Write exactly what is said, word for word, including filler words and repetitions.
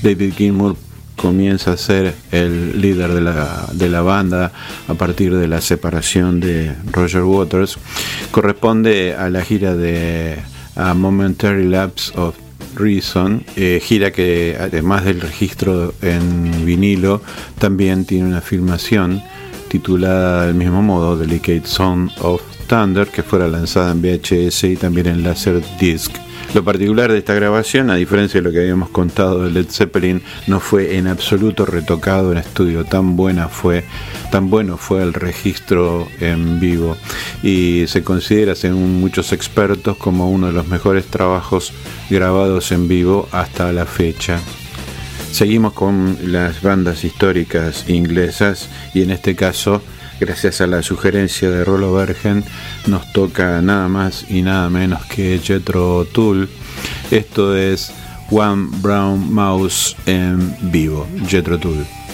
David Gilmour comienza a ser el líder de la, de la banda a partir de la separación de Roger Waters. Corresponde a la gira de A Momentary Lapse of Reason, eh, gira que además del registro en vinilo también tiene una filmación titulada del mismo modo, Delicate Sound of Thunder, que fuera lanzada en V H S y también en Laserdisc. Lo particular de esta grabación, a diferencia de lo que habíamos contado de Led Zeppelin, no fue en absoluto retocado en estudio. Tan buena fue, tan bueno fue el registro en vivo y se considera, según muchos expertos, como uno de los mejores trabajos grabados en vivo hasta la fecha. Seguimos con las bandas históricas inglesas y en este caso, gracias a la sugerencia de Rollo Bergen, nos toca nada más y nada menos que Jethro Tull. Esto es One Brown Mouse en vivo, Jethro Tull.